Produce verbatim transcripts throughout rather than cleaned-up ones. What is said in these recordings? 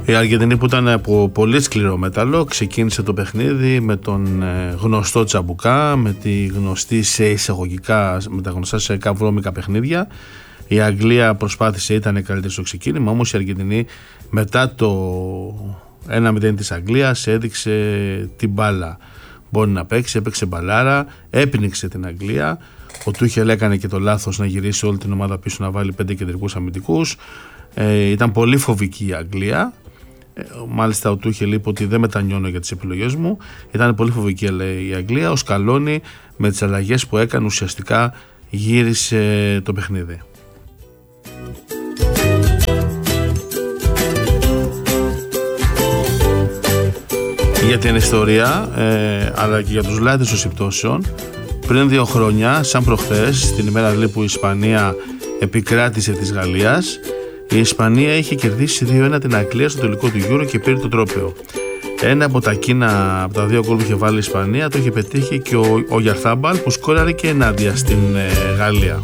Η Αργεντινή, που ήταν από πολύ σκληρό μέταλλο, ξεκίνησε το παιχνίδι με τον γνωστό τσαμπουκά, με, τη γνωστή σε εισαγωγικά, με τα γνωστά σε βρώμικα παιχνίδια. Η Αγγλία προσπάθησε, ήταν καλύτερη στο ξεκίνημα, όμως η Αργεντινή μετά το ένα μηδέν της Αγγλίας έδειξε την μπάλα. Μπορεί να παίξει, έπαιξε μπαλάρα, έπνιξε την Αγγλία. Ο Τούχελ έκανε και το λάθος να γυρίσει όλη την ομάδα πίσω, να βάλει πέντε κεντρικούς αμυντικούς. Ε, ήταν πολύ φοβική η Αγγλία. Ε, μάλιστα ο Τούχελ είπε ότι δεν μετανιώνω για τις επιλογές μου. Ήταν πολύ φοβική, λέει, η Αγγλία. Ο Σκαλόνι με τις αλλαγές που έκανε ουσιαστικά γύρισε το παιχνίδι. Για την ιστορία, ε, αλλά και για τους λάτρεις των συμπτώσεων, πριν δύο χρόνια, σαν προχθές, την ημέρα δηλαδή που η Ισπανία επικράτησε της Γαλλίας, η Ισπανία είχε κερδίσει δύο ένα την Αγγλία στο τελικό του Euro και πήρε το τρόπαιο. Ένα από τα εκείνα, από τα δύο γκολ που είχε βάλει η Ισπανία, το είχε πετύχει και ο, ο Γιαρθάμπαλ, που σκόραρε και ενάντια στην ε, Γαλλία.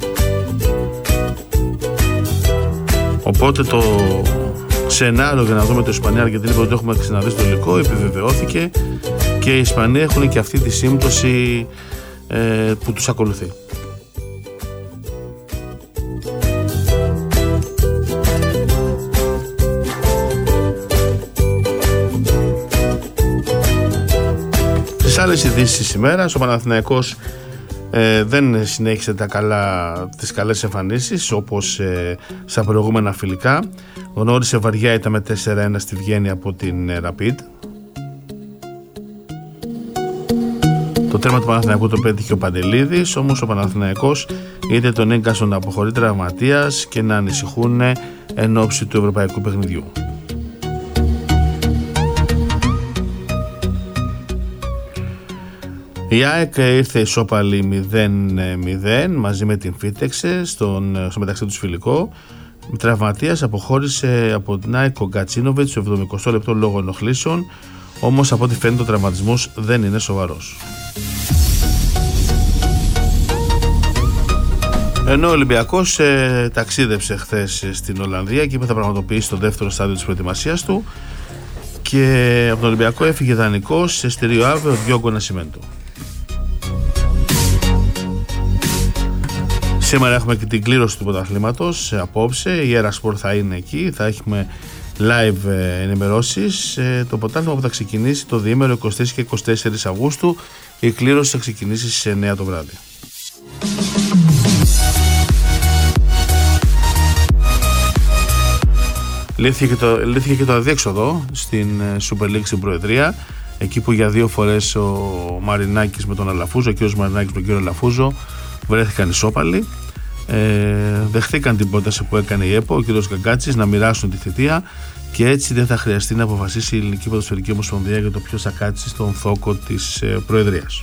Οπότε το σενάριο για να δούμε το Ισπανία-Αργεντινή που δεν έχουμε ξαναδεί στο τελικό επιβεβαιώθηκε και οι Ισπανοί έχουν και αυτή τη σύμπτωση ε, που τους ακολουθεί. Στις άλλες ειδήσεις της ημέρας, ο Παναθηναϊκός Ε, δεν συνέχισε τα καλά, τις καλές εμφανίσεις όπως ε, στα προηγούμενα φιλικά. Γνώρισε βαριά ήττα με τέσσερα ένα στη Βιέννη από την ε, Rapid. Το τέρμα του Παναθηναϊκού το πέτυχε ο Παντελίδης, όμως ο Παναθηναϊκός είδε τον Ίγκασον να αποχωρεί τραυματίας και να ανησυχούν εν ώψη του ευρωπαϊκού παιχνιδιού. Η ΑΕΚ ήρθε ισόπαλη μηδέν μηδέν μαζί με την Φίτεξε στον, στο μεταξύ τους φιλικό. Τραυματίας αποχώρησε από την ΑΕΚ ο Γκατσίνοβιτς στο εβδομηκοστό λεπτό λόγω ενοχλήσεων, όμως από ό,τι φαίνεται ο τραυματισμός δεν είναι σοβαρός. Ενώ ο Ολυμπιακός ε, ταξίδεψε χθες στην Ολλανδία και είπε θα πραγματοποιήσει το δεύτερο στάδιο της προετοιμασίας του και από τον Ολυμπιακό έφυγε δανεικός σε στηρίο αύριο ο Διόγκο Νασιμέντο. Σήμερα έχουμε και την κλήρωση του πρωταθλήματος απόψε, η Erasport θα είναι εκεί, θα έχουμε live ενημερώσεις. Το πρωτάθλημα που θα ξεκινήσει το διήμερο είκοσι τρεις και είκοσι τέσσερις Αυγούστου, η κλήρωση θα ξεκινήσει στις εννιά το βράδυ. Λύθηκε και το, λύθηκε και το αδιέξοδο στην Super League στην Προεδρία, εκεί που για δύο φορές ο Μαρινάκης με τον Αλαφούζο, ο κύριος Μαρινάκης με τον κύριο Αλαφούζο βρέθηκαν ισόπαλοι. Ε, δεχθήκαν την πρόταση που έκανε η ΕΠΟ, ο κύριος Γκαγκάτσης, να μοιράσουν τη θητεία και έτσι δεν θα χρειαστεί να αποφασίσει η Ελληνική Ποδοσφαιρική Ομοσπονδία για το ποιος θα κάτσει στον θόκο της ε, Προεδρίας.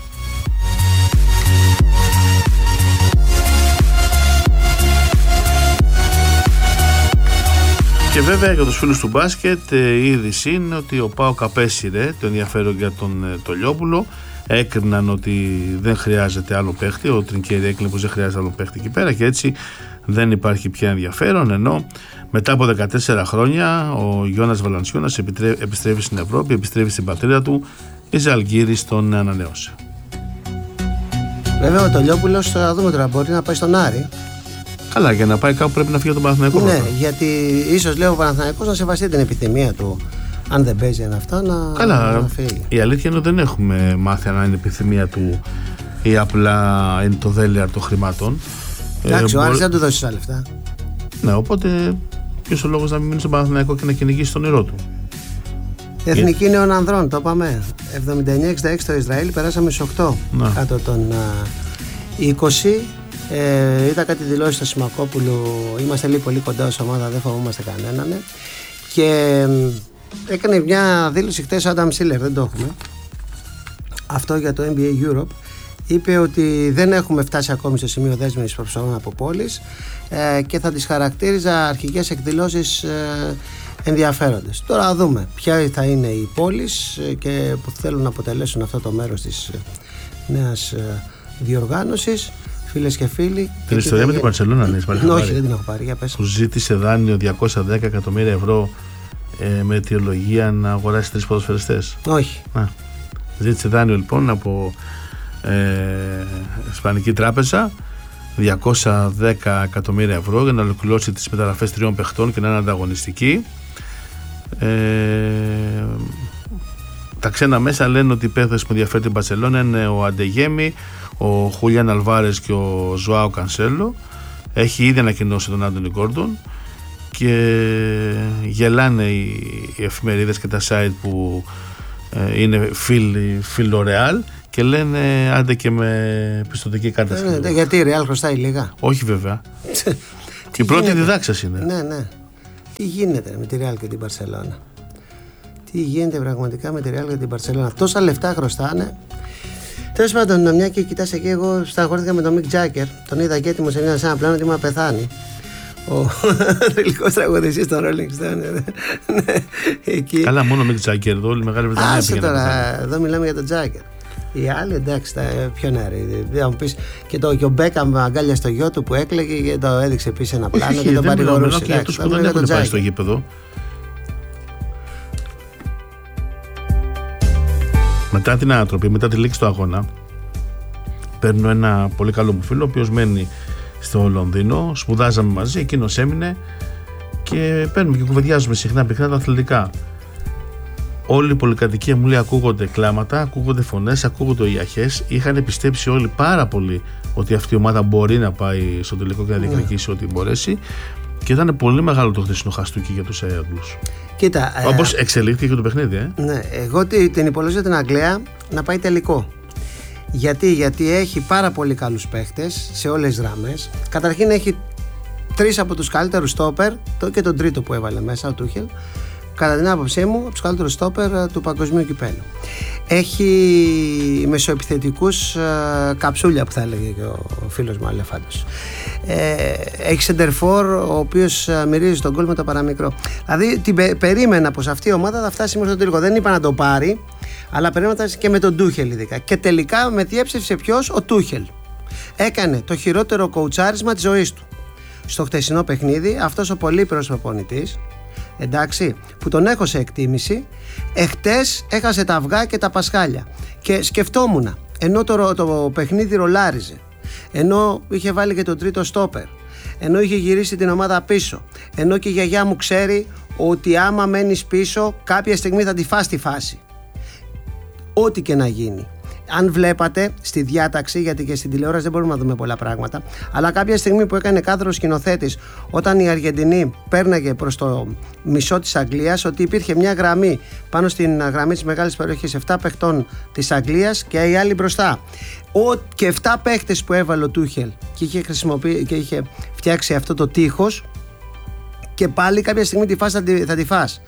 Και βέβαια για τους φίλους του μπάσκετ η είδηση είναι ότι ο ΠΑΟΚ απέσυρε το ενδιαφέρον για τον Τολιόπουλο. Έκριναν ότι δεν χρειάζεται άλλο παίχτη, ο Τρινκέρι έκλεινε πως δεν χρειάζεται άλλο παίχτη εκεί πέρα και έτσι δεν υπάρχει πια ενδιαφέρον, ενώ μετά από δεκατέσσερα χρόνια ο Γιώνας Βαλανσιώνας επιστρέφει στην Ευρώπη, επιστρέφει στην πατρίδα του, η Ζαλγκύρης τον ανανέωσε. Βέβαια ο Τολιόπουλος, θα δούμε τώρα, μπορεί να πάει στον Άρη. Καλά, για να πάει κάπου πρέπει να φύγει από τον Παναθηναϊκό. Ναι, γιατί ίσως λέει ο Παναθηναϊκός να σεβαστεί την επιθυμία του. Αν δεν παίζει ένα αυτά, να, Καλά, να φύγει. Η αλήθεια είναι ότι δεν έχουμε μάθει αν είναι επιθυμία του ή απλά είναι το δέλεαρ των χρημάτων. Εντάξει, ε, ο Άρης μπορεί... δεν του δώσει άλλα λεφτά. Ναι, οπότε ποιος ο λόγος να μην μείνει στον Παναθηναϊκό και να κυνηγήσει τον ήρω του. Η Εθνική yeah. Νέων Ανδρών, το είπαμε. εβδομήντα εννιά εξήντα έξι στο Ισραήλ, περάσαμε στους οκτώ. Να. Κάτω των uh, είκοσι. Ε, είδα κάτι δηλώσει στο Σιμακόπουλου. Είμαστε λίγο πολύ κοντά ως ομάδα, δεν φοβόμαστε κανέναν. Και έκανε μια δήλωση χτες ο Άνταμ Σίλερ, δεν το έχουμε. Αυτό για το N B A Europe. Είπε ότι δεν έχουμε φτάσει ακόμη στο σημείο δέσμευσης προσωπών από πόλεις ε, και θα τις χαρακτήριζα αρχικές εκδηλώσεις ε, ενδιαφέροντες. Τώρα θα δούμε ποια θα είναι οι πόλεις ε, και που θέλουν να αποτελέσουν αυτό το μέρος της ε, νέας ε, διοργάνωσης. Φίλες και φίλοι. Την ιστορία με την Μπαρσελόνα, ναι, όχι, δεν την έχω πάρει. Για πες. Που ζήτησε δάνειο διακόσια δέκα εκατομμύρια ευρώ ε, με αιτιολογία να αγοράσει τρεις ποδοσφαιριστές? Όχι. Α, ζήτησε δάνειο λοιπόν από ε, Ισπανική Τράπεζα διακόσια δέκα εκατομμύρια ευρώ για να ολοκληρώσει τις μεταγραφές τριών παιχτών και να είναι ανταγωνιστική. Ε, τα ξένα μέσα λένε ότι οι παίκτες που ενδιαφέρει την Μπαρσελόνα είναι ο Αντεγέμι, ο Χουλιάν Αλβάρες και ο Ζωάο Κανσέλο. Έχει ήδη ανακοινώσει τον Άντονι Γκόρντον και γελάνε οι, οι εφημερίδες και τα site που ε, είναι φίλοι φιλορεάλ και λένε άντε και με πιστωτική κάρτα. Ε, ναι, γιατί η Ρεάλ χρωστάει λίγα? Όχι βέβαια. Η πρώτη διδάξαση είναι. Ναι, ναι. Τι γίνεται με τη Ρεάλ και την Μπαρσελόνα? Τι γίνεται πραγματικά με τη Ρεάλ και την Μπαρσελόνα? Τόσα λεφτά χρωστάνε. Τέλος πάντων, μια και κοιτάς εκεί, εγώ σταγχωρήθηκα με τον Μικ Τζάκερ. Τον είδα και έτοιμο σε ένα πλάνο ότι ήμουν πεθάνει. Ο τελικός τραγουδιστής των Rolling Stones. Καλά, μόνο Μικ Τζάκερ εδώ, όλη η Μεγάλη Βρετανία. Άσε τώρα, εδώ μιλάμε για τον Τζάκερ. Οι άλλοι εντάξει, τα πιο νεαροί. Θα μου πεις και, το, και ο Μπέκαμ αγκάλια στο γιο του που έκλαιγε και το έδειξε επίσης ένα πλάνο και τον παρηγορούσε. Και αυτούς που δεν έχουν πάει στο γήπεδο. Μετά την ανατροπή, μετά τη λήξη του αγώνα, παίρνω ένα πολύ καλό μου φίλο, ο οποίος μένει στο Λονδίνο, σπουδάζαμε μαζί, εκείνος έμεινε και παίρνουμε και κουβεντιάζουμε συχνά πυκνά τα αθλητικά. Όλη η πολυκατοικία μου λέει ακούγονται κλάματα, ακούγονται φωνές, ακούγονται ιαχές. Είχαν πιστέψει όλοι πάρα πολύ ότι αυτή η ομάδα μπορεί να πάει στο τελικό και να διεκδικήσει ό,τι μπορέσει. Και ήταν πολύ μεγάλο το χθεσινό χαστούκι για τους Αγγλούς. Κοίτα. Όπως ε, εξελίχθηκε και το παιχνίδι, ε. Ναι, εγώ την υπολογίζω την Αγγλία να πάει τελικό. Γιατί, γιατί έχει πάρα πολύ καλούς παίχτες σε όλες τις γραμμές. Καταρχήν έχει τρεις από τους καλύτερους στόπερ, και τον τρίτο που έβαλε μέσα, ο Τούχελ. Κατά την άποψή μου, από τους καλύτερους στόπερ του παγκοσμίου κυπέλλου. Έχει μεσοεπιθετικούς ε, καψούλια που θα έλεγε και ο, ο φίλος μου Αλεφάντος. Ε, έχει σεντερφόρ ο οποίος μυρίζει τον γκολ με το παραμικρό. Δηλαδή την πε, περίμενα πως αυτή η ομάδα θα φτάσει μέχρι τον τελικό. Δεν είπα να το πάρει, αλλά περίμενα και με τον Τούχελ ειδικά. Και τελικά με διέψευσε ποιος? Ο Τούχελ. Έκανε το χειρότερο κοουτσάρισμα της ζωής του. Στο χτεσινό παιχνίδι, αυτός ο πολύπειρος προπονητής, εντάξει, που τον έχω σε εκτίμηση, εχτες έχασε τα αυγά και τα πασχάλια. Και σκεφτόμουν, ενώ το, το παιχνίδι ρολάριζε, ενώ είχε βάλει και τον τρίτο στόπερ, ενώ είχε γυρίσει την ομάδα πίσω, ενώ και η γιαγιά μου ξέρει ότι άμα μένεις πίσω κάποια στιγμή θα τη φας τη φάση, ό,τι και να γίνει. Αν βλέπατε στη διάταξη, γιατί και στην τηλεόραση δεν μπορούμε να δούμε πολλά πράγματα, αλλά κάποια στιγμή που έκανε κάδρο σκηνοθέτης, όταν η Αργεντινή πέρναγε προς το μισό της Αγγλίας, ότι υπήρχε μια γραμμή πάνω στην γραμμή της μεγάλης περιοχής επτά παιχτών της Αγγλίας και οι άλλοι μπροστά. Ο, και επτά παίχτες που έβαλε ο Τούχελ και είχε, και είχε φτιάξει αυτό το τείχος, και πάλι κάποια στιγμή τη φας θα τη, θα τη φας.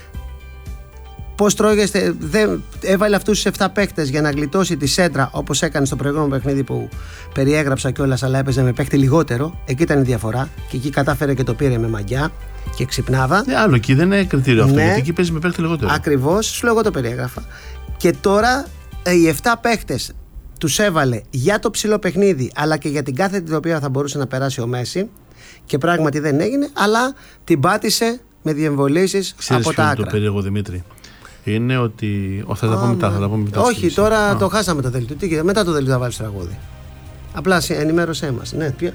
Πώς τρώγεστε, δεν, έβαλε αυτούς τους επτά παίκτες για να γλιτώσει τη σέντρα, όπως έκανε στο προηγούμενο παιχνίδι που περιέγραψα κιόλας, αλλά έπαιζε με παίκτη λιγότερο. Εκεί ήταν η διαφορά και εκεί κατάφερε και το πήρε με μαγιά και ξυπνάδα. Ε, άλλο εκεί δεν είναι κριτήριο αυτό, ναι, γιατί εκεί παίζει με παίκτη λιγότερο. Ακριβώς, σου λέω εγώ το περιέγραφα. Και τώρα ε, οι επτά παίκτες τους έβαλε για το ψηλό παιχνίδι, αλλά και για την κάθετη την οποία θα μπορούσε να περάσει ο Μέση, και πράγματι δεν έγινε, αλλά την πάτησε με διεμβολήσεις από τα άκρα. Το περίεργο, Δημήτρη, είναι ότι. Όχι, θα τα πω μετά. Θα τα πω μετά. Όχι, τώρα Α. το χάσαμε το δελτίο. Τι, μετά το δελτίο θα βάλεις τραγούδι. Απλά ενημέρωσέ μας. Ναι, ποιο...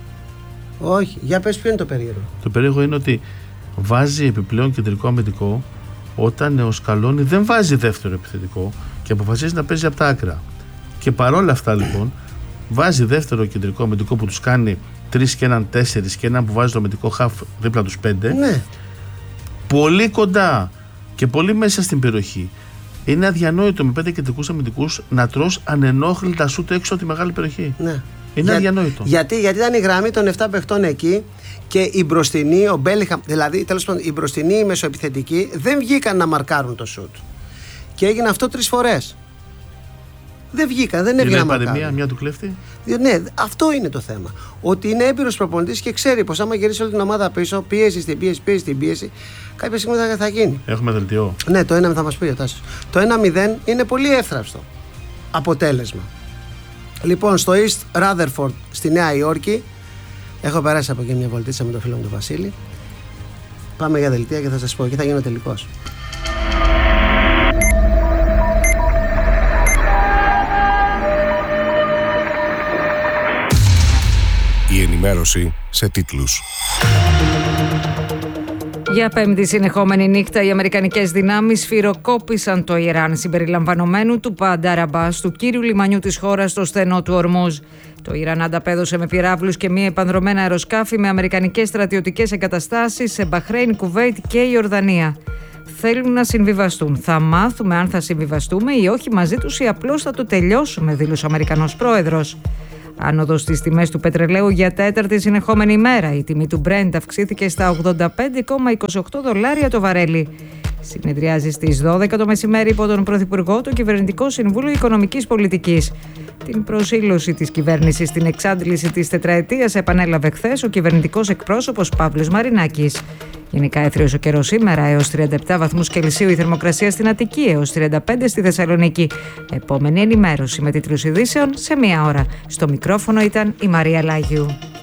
Όχι, για πες ποιο είναι το περίεργο. Το περίεργο είναι ότι βάζει επιπλέον κεντρικό αμυντικό όταν ο Σκαλόνι δεν βάζει δεύτερο επιθετικό και αποφασίζει να παίζει από τα άκρα. Και παρόλα αυτά λοιπόν βάζει δεύτερο κεντρικό αμυντικό που τους κάνει τρεις και έναν τέσσερις και έναν που βάζει το αμυντικό χαφ δίπλα τους πέντε. Ναι. Πολύ κοντά και πολύ μέσα στην περιοχή. Είναι αδιανόητο με πέντε κεντρικούς αμυντικούς να τρως ανενόχλητα σούτ έξω από τη μεγάλη περιοχή. Ναι. Είναι Για, αδιανόητο. Γιατί, γιατί ήταν η γραμμή των επτά παιχτών εκεί και οι μπροστινοί, ο Μπέλιχαμ, δηλαδή τέλος πάντων οι μπροστινοί, οι μεσοεπιθετικοί δεν βγήκαν να μαρκάρουν το σούτ. Και έγινε αυτό τρεις φορές. Δεν βγήκαν, δεν έβγαιναν να μαρκάρουν. Μία, μία του κλέφτη. Ναι, αυτό είναι το θέμα. Ότι είναι έμπειρος προπονητής και ξέρει πως άμα γυρίσει όλη την ομάδα πίσω, πίεση στην πίεση, πίεση στην πίεση, κάποια στιγμή θα, θα γίνει. Έχουμε δελτιό. Ναι, το ένα θα μας πει ο Τάσος. Το ένα μηδέν είναι πολύ εύθραυστο αποτέλεσμα. Λοιπόν, στο East Rutherford στη Νέα Υόρκη, έχω περάσει από εκεί μια βολτίτσα με τον φίλο μου τον Βασίλη. Πάμε για δελτία και θα σας πω, εκεί θα γίνει ο τελικός. Η ενημέρωση σε τίτλους. Για πέμπτη συνεχόμενη νύχτα, οι αμερικανικές δυνάμεις σφυροκόπησαν το Ιράν, συμπεριλαμβανομένου του Μπαντάρ Αμπάς, του κύριου λιμανιού της χώρας, στο στενό του Ορμούζ. Το Ιράν ανταπέδωσε με πυράβλους και μη επανδρωμένα αεροσκάφη με αμερικανικές στρατιωτικές εγκαταστάσεις σε Μπαχρέιν, Κουβέιτ και Ιορδανία. Θέλουν να συμβιβαστούν. Θα μάθουμε αν θα συμβιβαστούμε ή όχι μαζί τους, ή απλώς θα το τελειώσουμε, δήλωσε ο Αμερικανός πρόεδρος. Άνοδος στις τιμές του πετρελαίου για τέταρτη συνεχόμενη ημέρα. Η τιμή του Brent αυξήθηκε στα ογδόντα πέντε κόμμα είκοσι οκτώ δολάρια το βαρέλι. Συνεδριάζει στις δώδεκα το μεσημέρι υπό τον Πρωθυπουργό το Κυβερνητικό Συμβούλιο Οικονομικής Πολιτικής. Την προσήλωση της κυβέρνησης στην εξάντληση της τετραετίας επανέλαβε χθες ο κυβερνητικός εκπρόσωπος Παύλος Μαρινάκης. Γενικά έθριος ο καιρός σήμερα, έως τριάντα επτά βαθμούς Κελσίου η θερμοκρασία στην Αττική, έως τριάντα πέντε στη Θεσσαλονίκη. Επόμενη ενημέρωση με τίτλους ειδήσεων σε μία ώρα. Στο μικρόφωνο ήταν η Μαρία Λάγιου.